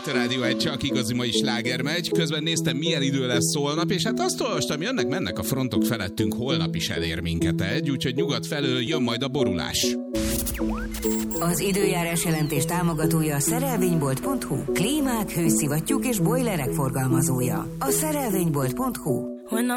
itt a Rádió 1, csak igazi mai sláger megy. Közben néztem, milyen idő lesz holnap, és hát azt olvastam, jönnek-mennek a frontok felettünk, holnap is elér minket egy, úgyhogy nyugat felől jön majd a borulás. Az időjárás jelentés támogatója a szerelvénybolt.hu. Klímák, hőszivattyúk és bojlerek forgalmazója. A szerelvénybolt.hu.